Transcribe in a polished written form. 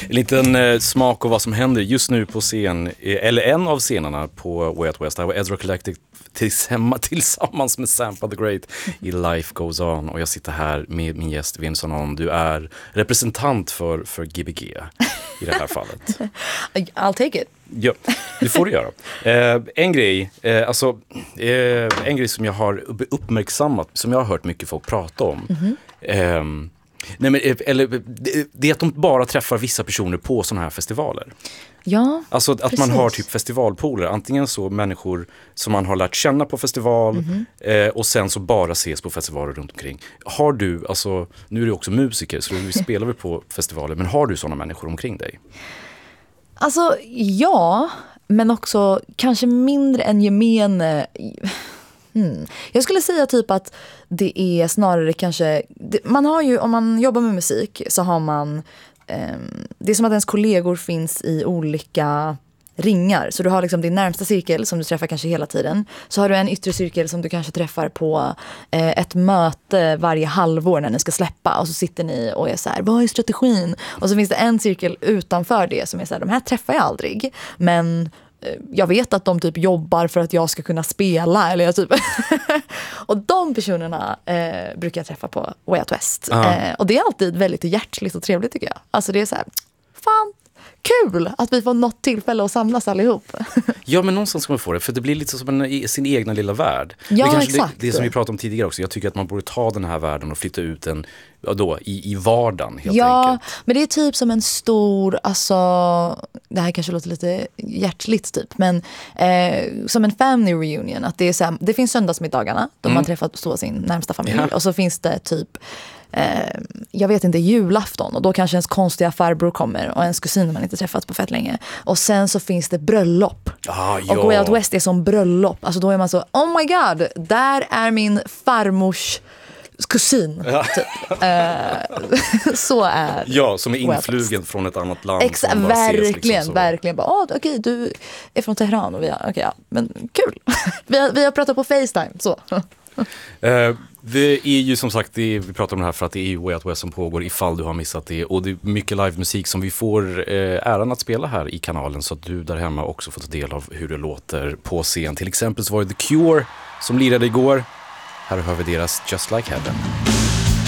En liten smak av vad som händer just nu på scen, eller en av scenerna på Way Out West. Det här var Ezra Collective tillsammans med Sampa the Great i Life Goes On. Och jag sitter här med min gäst Vincent On. Du är representant för Gbg i det här fallet. I'll take it. Ja, det får du göra. En grej som jag har uppmärksammat, som jag har hört mycket folk prata om. Det är att de bara träffar vissa personer på såna här festivaler. Ja, alltså att precis. Man har typ festivalpooler. Antingen så människor som man har lärt känna på festival och sen så bara ses på festivaler runt omkring. Har du, alltså nu är du också musiker så du spelar väl på festivaler, men har du såna människor omkring dig? Alltså ja, men också kanske mindre än gemene. Jag skulle säga typ att det är snarare kanske, man har ju, om man jobbar med musik så har man, det är som att ens kollegor finns i olika ringar. Så du har liksom din närmsta cirkel som du träffar kanske hela tiden. Så har du en yttre cirkel som du kanske träffar på ett möte varje halvår när ni ska släppa. Och så sitter ni och är så här, vad är strategin? Och så finns det en cirkel utanför det som är så här, de här träffar jag aldrig. Men jag vet att de typ jobbar för att jag ska kunna spela. Eller jag typ och de personerna brukar jag träffa på Way Out West. Och det är alltid väldigt hjärtligt och trevligt tycker jag. Alltså det är så här, fan, kul att vi får något tillfälle att samlas allihop. Ja, men någonstans ska man få det, för det blir lite som sin egna lilla värld. Ja, det exakt. Det som vi pratade om tidigare också. Jag tycker att man borde ta den här världen och flytta ut den i vardagen helt enkelt. Men det är typ som en stor, alltså det här kanske låter lite hjärtligt typ, men som en family reunion. Att det är så här, det finns söndagsmiddagarna då man träffar sin närmsta familj. Och så finns det typ jag vet inte, julafton och då kanske ens konstiga farbror kommer och ens kusin man inte träffat på fett länge. Och sen så finns det bröllop. Och Way Out West är som bröllop. Alltså då är man så, oh my god, där är min farmors kusin typ. Så är som är influgen från ett annat land. Verkligen bara, okej, du är från Teheran och men kul. vi har pratat på FaceTime så. Det är ju som sagt, vi pratar om det här för att det är ju Way Out West som pågår ifall du har missat det. Och det är mycket livemusik som vi får äran att spela här i kanalen, så att du där hemma också får ta del av hur det låter på scen. Till exempel så var det The Cure som lirade igår. Här hör vi deras Just Like Heaven.